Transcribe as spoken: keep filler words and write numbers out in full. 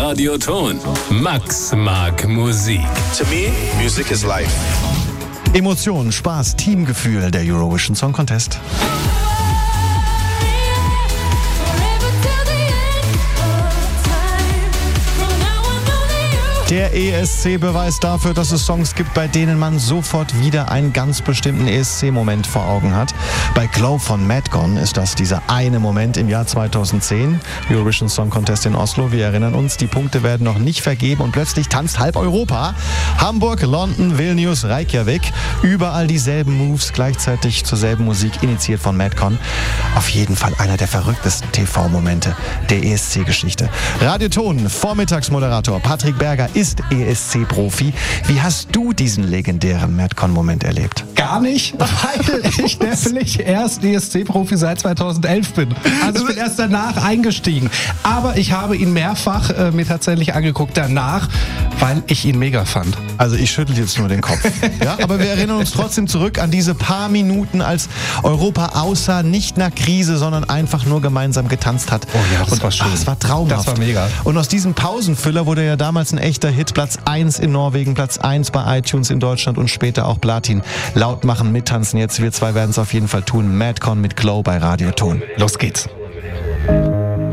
Radioton. Max mag Musik. To me, music is life. Emotionen, Spaß, Teamgefühl, der Eurovision Song Contest. Der E S C beweist dafür, dass es Songs gibt, bei denen man sofort wieder einen ganz bestimmten E S C-Moment vor Augen hat. Bei Glow von Madcon ist das dieser eine Moment im Jahr zweitausendzehn. Eurovision Song Contest in Oslo, wir erinnern uns, die Punkte werden noch nicht vergeben und plötzlich tanzt halb Europa. Hamburg, London, Vilnius, Reykjavik, überall dieselben Moves, gleichzeitig zur selben Musik, initiiert von Madcon. Auf jeden Fall einer der verrücktesten T V-Momente der E S C-Geschichte. Radioton, Vormittagsmoderator Patrick Berger ist E S C-Profi. Wie hast du diesen legendären Madcon-Moment erlebt? Gar nicht, weil ich nämlich erst E S C-Profi seit zweitausendelf bin. Also ich bin erst danach eingestiegen. Aber ich habe ihn mehrfach äh, mir tatsächlich angeguckt danach, weil ich ihn mega fand. Also ich schüttel jetzt nur den Kopf. Ja, aber wir erinnern uns trotzdem zurück an diese paar Minuten, als Europa aussah, nicht nach Krise, sondern einfach nur gemeinsam getanzt hat. Oh ja, das und, war schön. Ach, das war traumhaft. Das war mega. Und aus diesem Pausenfüller wurde ja damals ein echter Hit. Platz eins in Norwegen, Platz eins bei iTunes in Deutschland und später auch Platin. Laut machen, mittanzen jetzt. Wir zwei werden es auf jeden Fall tun. Madcon mit Glow bei Radioton. Los geht's.